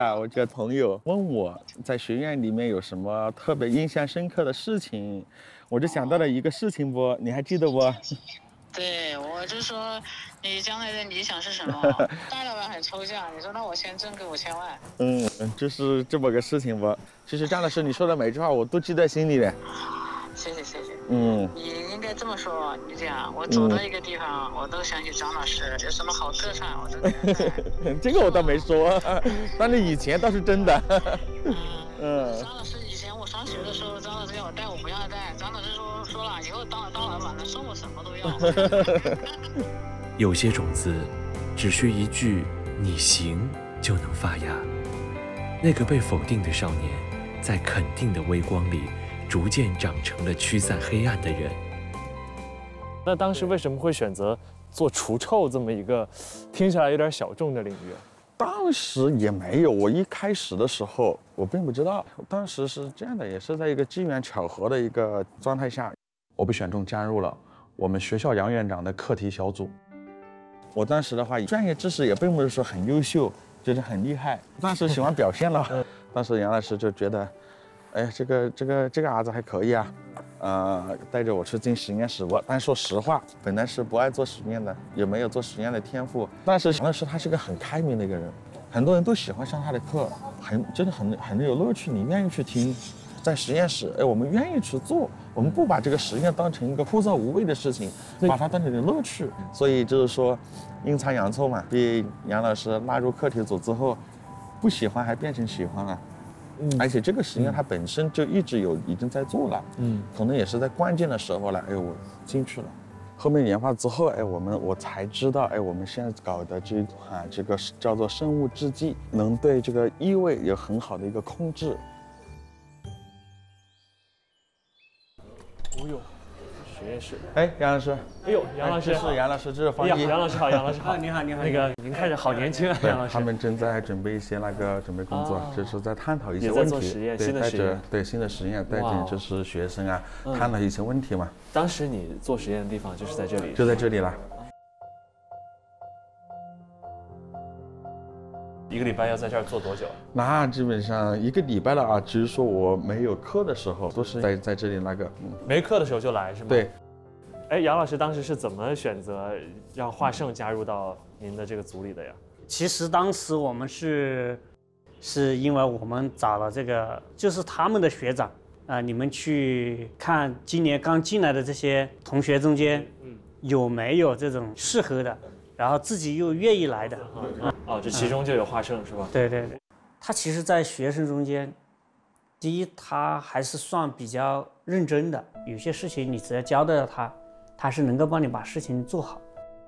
我这个朋友问我在学院里面有什么特别印象深刻的事情，我就想到了一个事情不，你还记得不？ 对，我就说你将来的理想是什么？大老板很抽象，你说那我先挣个5000万。 就是这么个事情不。其实张老师你说的每句话我都记在心里的。 谢谢。你应该这么说，你讲，我走到一个地方，我都想起张老师，有什么好客串，我都给他带。 这个我倒没说，但是以前倒是真的。 张老师以前我上学的时候，张老师要我带，我不让他带。张老师说了，以后当老板了，送我什么都要。 有些种子，只需一句“你行”就能发芽。那个被否定的少年，在肯定的微光里，逐渐长成了驱散黑暗的人。 那当时为什么会选择做除臭这么一个听起来有点小众的领域？ 当时也没有，我一开始的时候我并不知道，当时是这样的，也是在一个机缘巧合的一个状态下，我被选中加入了我们学校杨院长的课题小组。我当时的话，专业知识也并不是说很优秀，就是很厉害，当时喜欢表现了。当时杨老师就觉得，哎，这个儿子还可以啊，带着我去进实验室。但说实话，本来是不爱做实验的，也没有做实验的天赋。但是杨老师他是个很开明的一个人，很多人都喜欢上他的课，真的很有乐趣，你愿意去听。在实验室，我们愿意去做，我们不把这个实验当成一个枯燥无味的事情，把它当成一个乐趣。所以就是说，阴差阳错嘛，被杨老师拉入课题组之后，不喜欢还变成喜欢了。而且这个实验它本身就一直已经在做了，可能也是在关键的时候了，我进去了。后面研发之后，我才知道，我们现在搞的这个叫做生物制剂，能对这个异味有很好的一个控制。 哦呦，实验室。 杨老师。 哎呦，杨老师。 这是杨老师，这是方一。 杨老师好，杨老师好。 你好。 那个您看着好年轻啊，杨老师。 他们正在准备一些准备工作，就是在探讨一些问题。 也在做实验，新的实验。 对新的实验，带着就是学生啊，探讨一些问题嘛。 当时你做实验的地方就是在这里。 就在这里了。 一个礼拜要在这儿做多久？ 那基本上1个礼拜了啊，只是说我没有课的时候，都是在这里没课的时候就来是吗？ 对。 杨老师当时是怎么选择让华盛加入到您的这个组里的呀？ 其实当时我们是因为我们找了就是他们的学长你们去看今年刚进来的这些同学中间，有没有这种适合的，然后自己又愿意来的。 这其中就有华盛是吧？ 对，他其实，在学生中间，第一，他还是算比较认真的，有些事情你只要交代了他是能够帮你把事情做好。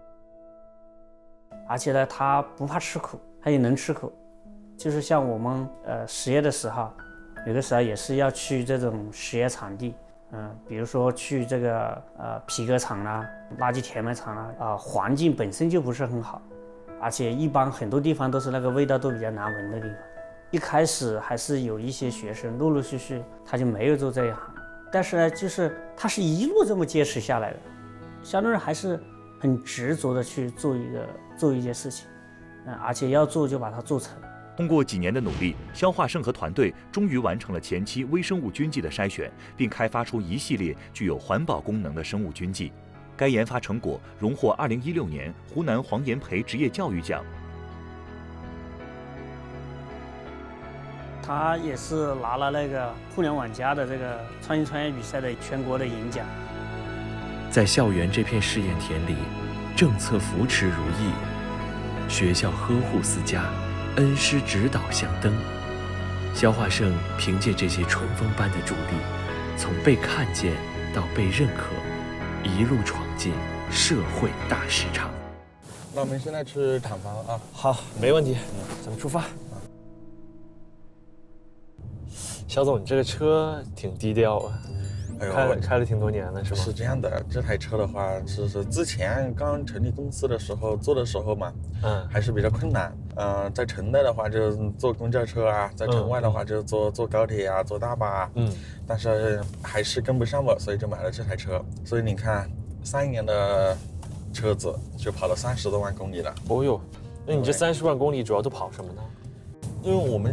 而且呢，他不怕吃苦，他也能吃苦。就是像我们实验的时候，有的时候也是要去这种实验场地，比如说去这个皮革厂啦、垃圾填埋场啦，环境本身就不是很好。而且一般很多地方都是那个味道都比较难闻的地方。一开始还是有一些学生陆陆续续他就没有做这一行，但是呢，就是他是一路这么坚持下来的，相当于还是很执着的去做一件事情，而且要做就把它做成。 通过几年的努力，肖化胜和团队终于完成了前期微生物菌剂的筛选，并开发出一系列具有环保功能的生物菌剂。该研发成果荣获2016年湖南黄炎培职业教育奖。 他也是拿了那个互联网加的这个创新创业比赛的全国的银奖。 在校园这片试验田里，政策扶持如意，学校呵护似家，恩师指导相登。肖化胜凭借这些春风般的助力，从被看见到被认可，一路闯进社会大市场。 那我们现在去厂房啊。 好，没问题，咱们出发。肖总，你这个车挺低调啊，开了挺多年了，是吗？ 是这样的，这台车的话是之前刚成立公司的时候做的时候嘛，还是比较困难。在城内的话就坐公交车啊，在城外的话就坐高铁啊，坐大巴啊，但是还是跟不上我，所以就买了这台车。所以你看，3年的车子就跑了30多万公里了。 哦呦，那你这30万公里主要都跑什么呢？ 因为我们